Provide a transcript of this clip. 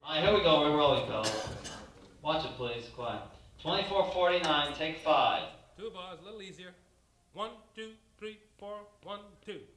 All right, here we go. We're rolling, fellas. Watch it, please. Quiet. 24:49, take 5. Two bars, a little easier. 1, 2, 3, 4, 1, 2.